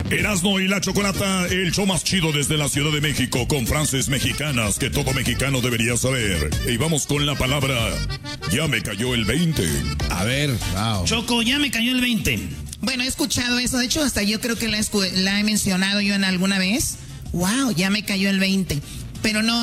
Erasmo y la Chocolata, el show más chido desde la Ciudad de México, con frases mexicanas que todo mexicano debería saber. Y vamos con la palabra, ya me cayó el 20. A ver, wow. Choco, ya me cayó el 20. Bueno, he escuchado eso. De hecho, hasta yo creo que la he mencionado yo en alguna vez. Wow, ya me cayó el 20. Pero no,